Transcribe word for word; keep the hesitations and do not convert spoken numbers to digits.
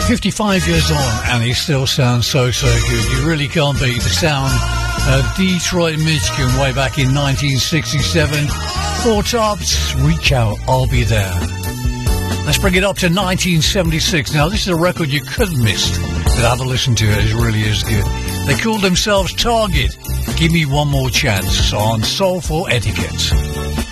fifty-five years on, and he still sounds so, so good. You really can't beat the sound of Detroit, Michigan, way back in nineteen sixty-seven. Four Tops, Reach Out, I'll Be There. Let's bring it up to nineteen seventy-six. Now, this is a record you couldn't miss, but have a listen to it. It really is good. They called themselves Target. Give Me One More Chance on Soulful Etiquette.